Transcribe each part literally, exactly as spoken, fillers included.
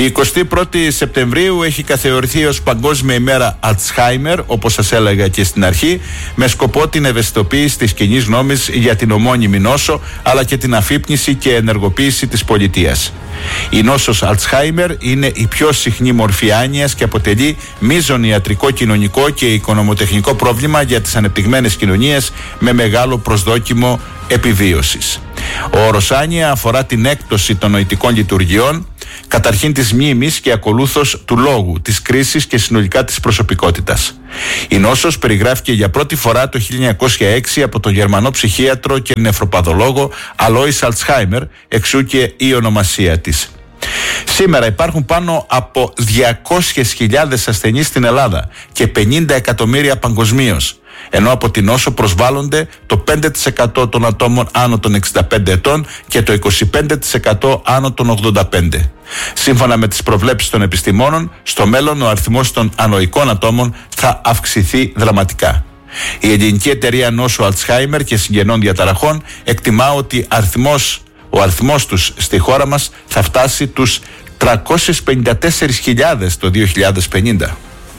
Η εικοστή πρώτη Σεπτεμβρίου έχει καθεωρηθεί ως Παγκόσμια ημέρα Αλτσχάιμερ, όπως σας έλεγα και στην αρχή, με σκοπό την ευαισθητοποίηση της κοινής γνώμης για την ομώνυμη νόσο, αλλά και την αφύπνιση και ενεργοποίηση της πολιτείας. Η νόσος Αλτσχάιμερ είναι η πιο συχνή μορφή άνοιας και αποτελεί μείζον ιατρικό, κοινωνικό και οικονομοτεχνικό πρόβλημα για τις ανεπτυγμένες κοινωνίες με μεγάλο προσδόκιμο επιβίωσης. Ο όρος άνοια αφορά την έκπτωση των νοητικών λειτουργιών, καταρχήν της μνήμης και ακολούθως του λόγου, της κρίσης και συνολικά της προσωπικότητας. Η νόσος περιγράφηκε για πρώτη φορά το χίλια εννιακόσια έξι από τον Γερμανό ψυχίατρο και νεφροπαθολόγο Αλόις Αλτσχάιμερ, εξού και η ονομασία της. Σήμερα υπάρχουν πάνω από διακόσιες χιλιάδες ασθενείς στην Ελλάδα και πενήντα εκατομμύρια παγκοσμίως, ενώ από την νόσο προσβάλλονται το πέντε τοις εκατό των ατόμων άνω των εξήντα πέντε ετών και το είκοσι πέντε τοις εκατό άνω των ογδόντα πέντε. Σύμφωνα με τις προβλέψεις των επιστημόνων, στο μέλλον ο αριθμός των ανοικών ατόμων θα αυξηθεί δραματικά. Η Ελληνική Εταιρεία Νόσου Αλτσχάιμερ και Συγγενών Διαταραχών εκτιμά ότι αριθμός, ο αριθμός τους στη χώρα μας θα φτάσει τους τριακόσιες πενήντα τέσσερις χιλιάδες το δύο χιλιάδες πενήντα.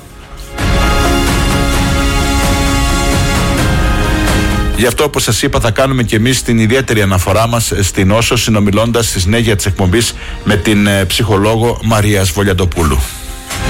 Γι' αυτό, όπως σας είπα, θα κάνουμε και εμείς την ιδιαίτερη αναφορά μας στην νόσο, συνομιλώντας στη συνέχεια της εκπομπής με την ψυχολόγο Μαρία Βολιαντοπούλου.